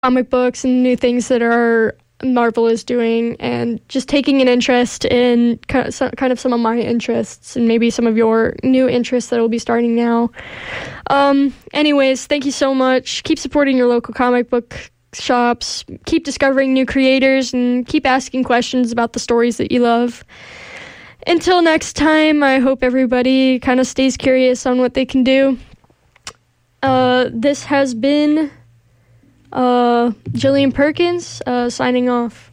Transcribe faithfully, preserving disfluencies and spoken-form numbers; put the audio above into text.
comic books and new things that are Marvel is doing, and just taking an interest in kind of some of my interests and maybe some of your new interests that will be starting now. Um, anyways, thank you so much. Keep supporting your local comic book shops. Keep discovering new creators and keep asking questions about the stories that you love. Until next time, I hope everybody kind of stays curious on what they can do. Uh, this has been uh, Jillian Perkins uh, signing off.